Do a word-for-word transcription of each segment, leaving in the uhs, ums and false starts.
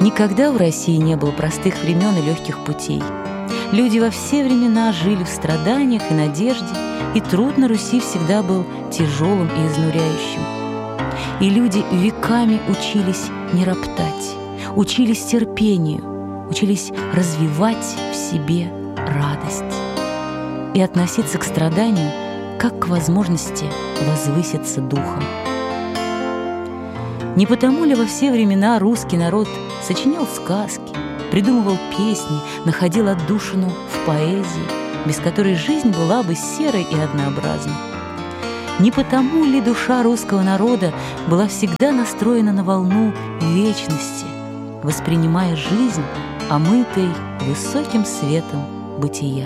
Никогда в России не было простых времен и легких путей. Люди во все времена жили в страданиях и надежде, и труд на Руси всегда был тяжелым и изнуряющим. И люди веками учились не роптать, учились терпению, учились развивать в себе радость и относиться к страданию как к возможности возвыситься духом. Не потому ли во все времена русский народ сочинял сказки, придумывал песни, находил отдушину в поэзии, без которой жизнь была бы серой и однообразной? Не потому ли душа русского народа была всегда настроена на волну вечности, воспринимая жизнь, омытой высоким светом бытия?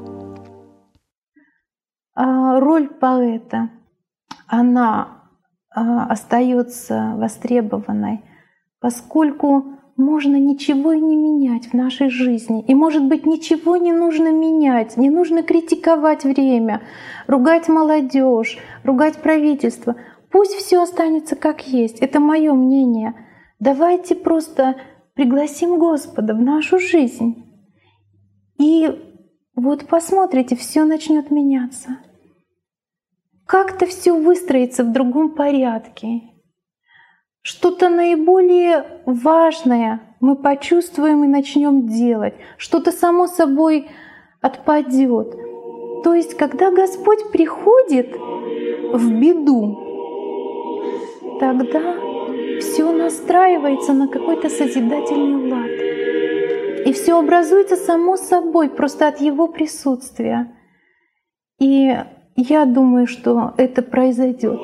А роль поэта, она остается востребованной, поскольку можно ничего и не менять в нашей жизни. И, может быть, ничего не нужно менять, не нужно критиковать время, ругать молодежь, ругать правительство. Пусть все останется как есть. Это мое мнение. Давайте просто пригласим Господа в нашу жизнь. И вот посмотрите, все начнет меняться. Как-то все выстроится в другом порядке. Что-то наиболее важное мы почувствуем и начнем делать. Что-то само собой отпадет. То есть, когда Господь приходит в беду, тогда все настраивается на какой-то созидательный лад. И все образуется само собой, просто от Его присутствия. И я думаю, что это произойдет.